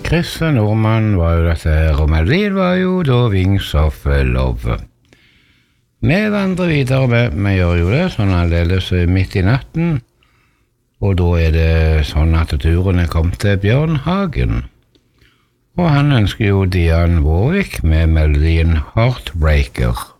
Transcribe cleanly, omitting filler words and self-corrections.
Christer Norman var jo dette her, og melodien var jo da Wings of Love. Vi vandrer videre vi gjør jo det, sånn aldeles midt i natten, og da det sånn at turen kommet til Bjørn Hagen. Og han ønsker jo Dian Warwick med melodien Heartbreaker.